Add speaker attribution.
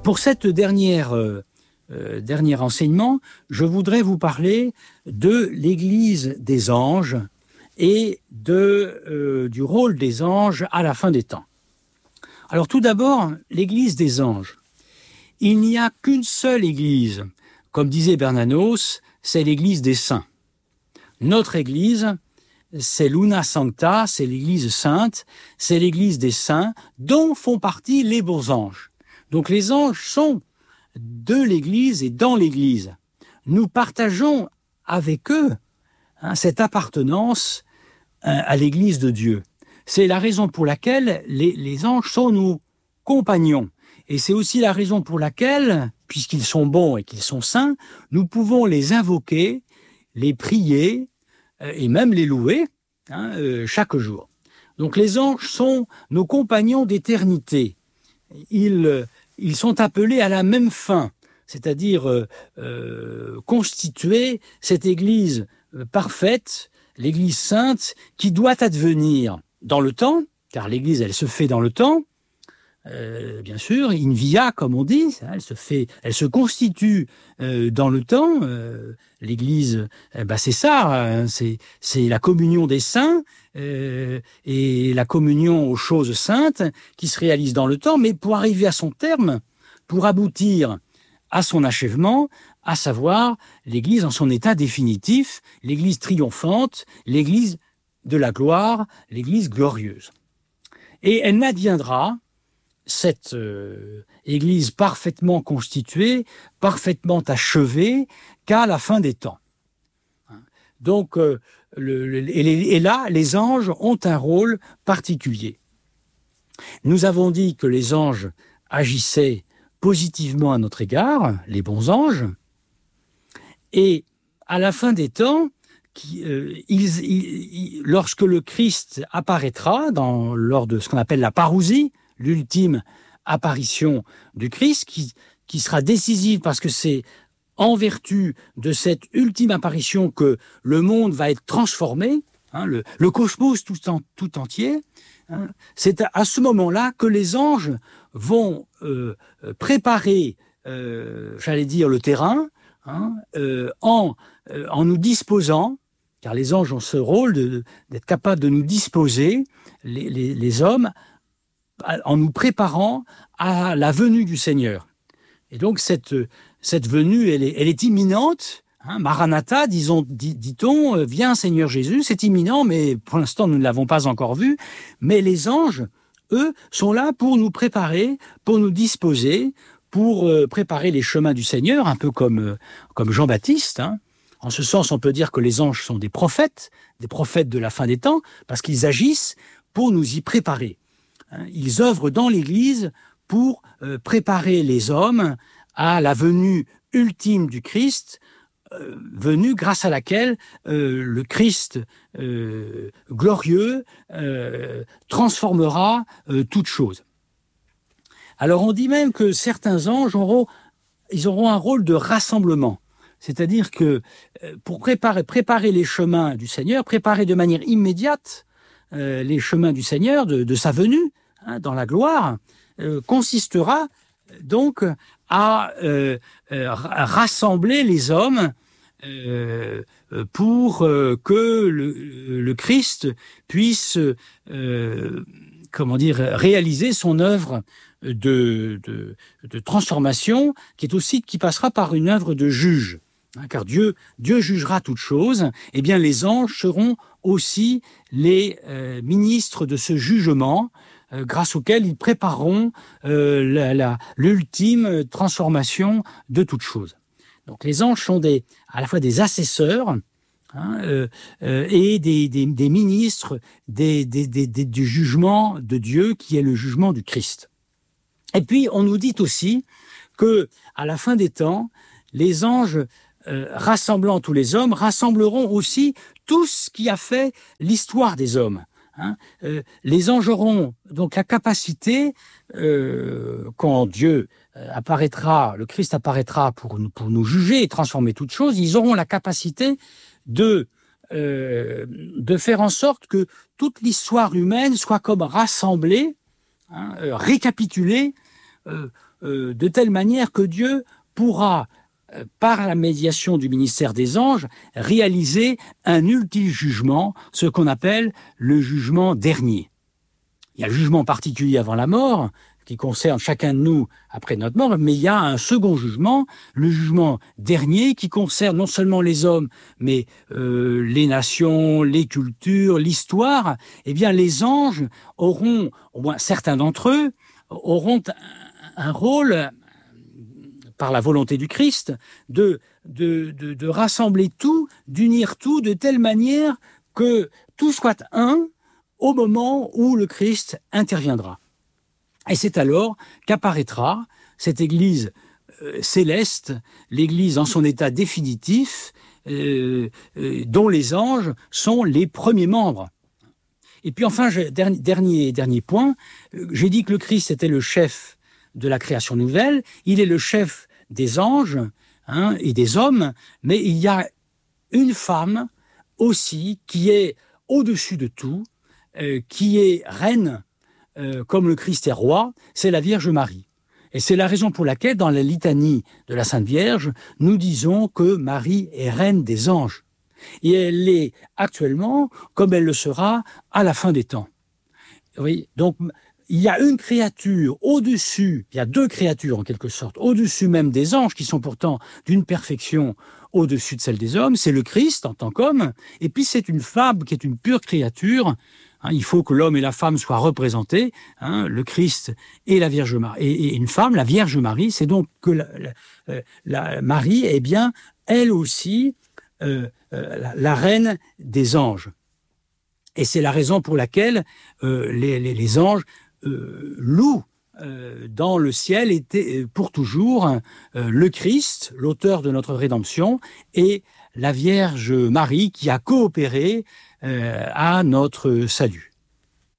Speaker 1: Pour cette dernier enseignement, je voudrais vous parler de l'Église des anges et du rôle des anges à la fin des temps. Alors tout d'abord, l'Église des anges. Il n'y a qu'une seule Église. Comme disait Bernanos, c'est l'Église des saints. Notre Église, c'est l'Una Sancta, c'est l'Église sainte, c'est l'Église des saints, dont font partie les beaux anges. Donc les anges sont de l'Église et dans l'Église. Nous partageons avec eux cette appartenance à l'Église de Dieu. C'est la raison pour laquelle les anges sont nos compagnons. Et c'est aussi la raison pour laquelle, puisqu'ils sont bons et qu'ils sont saints, nous pouvons les invoquer, les prier et même les louer chaque jour. Donc les anges sont nos compagnons d'éternité. Ils sont appelés à la même fin, c'est-à-dire constituer cette Église parfaite, l'Église sainte, qui doit advenir dans le temps, car l'Église, elle se fait dans le temps, bien sûr, in via, comme on dit, elle se constitue dans le temps. L'Église, c'est ça, c'est la communion des saints et la communion aux choses saintes qui se réalise dans le temps, mais pour arriver à son terme, pour aboutir à son achèvement, à savoir l'Église en son état définitif, l'Église triomphante, l'Église de la gloire, l'Église glorieuse. Et elle n'adviendra, cette Église parfaitement constituée, parfaitement achevée, qu'à la fin des temps. Donc, et là, les anges ont un rôle particulier. Nous avons dit que les anges agissaient positivement à notre égard, les bons anges, et à la fin des temps, lorsque le Christ apparaîtra lors de ce qu'on appelle la parousie, l'ultime apparition du Christ, qui sera décisive parce que c'est en vertu de cette ultime apparition que le monde va être transformé, le cosmos tout entier. C'est à ce moment-là que les anges vont préparer, le terrain, en nous disposant, car les anges ont ce rôle d'être capables de nous disposer, les hommes, en nous préparant à la venue du Seigneur. Et donc cette venue, elle est imminente. Maranatha, dit-on, viens Seigneur Jésus, c'est imminent, mais pour l'instant nous ne l'avons pas encore vu. Mais les anges, eux, sont là pour nous préparer, pour nous disposer, pour préparer les chemins du Seigneur, un peu comme Jean-Baptiste. En ce sens, on peut dire que les anges sont des prophètes de la fin des temps, parce qu'ils agissent pour nous y préparer. Ils œuvrent dans l'Église pour préparer les hommes à la venue ultime du Christ, venue grâce à laquelle le Christ glorieux transformera toute chose. Alors on dit même que certains anges auront un rôle de rassemblement, c'est-à-dire que pour préparer les chemins du Seigneur, préparer de manière immédiate les chemins du Seigneur, de sa venue dans la gloire, consistera donc à rassembler les hommes pour que le Christ puisse réaliser son œuvre de transformation, qui passera par une œuvre de juge. Car Dieu jugera toutes choses, et bien les anges seront aussi les ministres de ce jugement, grâce auquel ils prépareront l'ultime transformation de toutes choses. Donc les anges sont à la fois des assesseurs et des ministres du jugement de Dieu, qui est le jugement du Christ. Et puis on nous dit aussi que à la fin des temps, les anges rassemblant tous les hommes rassembleront aussi tout ce qui a fait l'histoire des hommes. Les anges auront donc la capacité, quand Dieu apparaîtra, le Christ apparaîtra pour nous juger et transformer toutes choses, ils auront la capacité de faire en sorte que toute l'histoire humaine soit comme rassemblée, récapitulée de telle manière que Dieu pourra, par la médiation du ministère des anges, réaliser un ultime jugement, ce qu'on appelle le jugement dernier. Il y a le jugement particulier avant la mort, qui concerne chacun de nous après notre mort, mais il y a un second jugement, le jugement dernier, qui concerne non seulement les hommes, mais les nations, les cultures, l'histoire. Eh bien, les anges auront, au moins certains d'entre eux, auront un rôle, par la volonté du Christ, de rassembler tout, d'unir tout, de telle manière que tout soit un au moment où le Christ interviendra. Et c'est alors qu'apparaîtra cette Église céleste, l'Église en son état définitif, dont les anges sont les premiers membres. Et puis enfin, dernier point, j'ai dit que le Christ était le chef de la création nouvelle, il est le chef des anges et des hommes, mais il y a une femme aussi qui est au-dessus de tout, qui est reine, comme le Christ est roi, c'est la Vierge Marie. Et c'est la raison pour laquelle, dans la litanie de la Sainte Vierge, nous disons que Marie est reine des anges. Et elle l'est actuellement, comme elle le sera à la fin des temps. Oui, donc il y a une créature au-dessus, il y a deux créatures en quelque sorte, au-dessus même des anges, qui sont pourtant d'une perfection au-dessus de celle des hommes, c'est le Christ en tant qu'homme, et puis c'est une femme qui est une pure créature. Il faut que l'homme et la femme soient représentés, le Christ et la Vierge Marie. Et une femme, la Vierge Marie, c'est donc que la Marie est bien, elle aussi, la reine des anges. Et c'est la raison pour laquelle les anges louent dans le ciel pour toujours le Christ, l'auteur de notre rédemption, et la Vierge Marie qui a coopéré à notre salut.